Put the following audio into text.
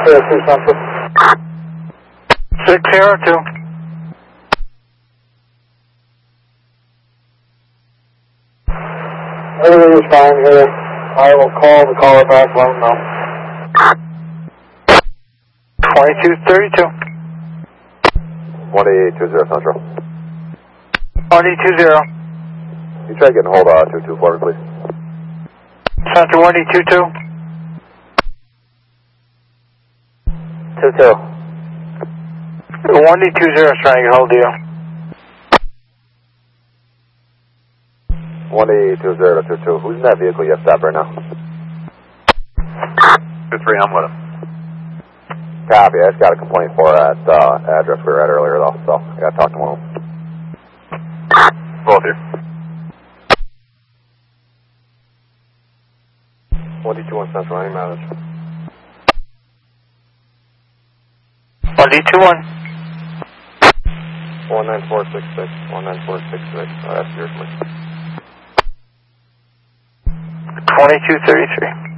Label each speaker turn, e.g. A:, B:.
A: 602 Central.
B: 602.
A: Everything is fine here. I will call the caller back, let him know.
B: 2232.
C: 1820 Central.
B: 1820.
C: You try getting hold of 22 for me, please.
B: Central 1822.
C: 22.
B: 1820 is trying to get hold of you.
C: 1820 to 22. Who's in that vehicle you have stopped right now?
D: 23, I'm with him.
C: Copy. I just got a complaint for at address we were at earlier, though, so I got to talk to one of them.
D: Both here.
C: 121 Central, any message?
B: 121.
C: 19466. 19466. That's yours, please.
B: 2233.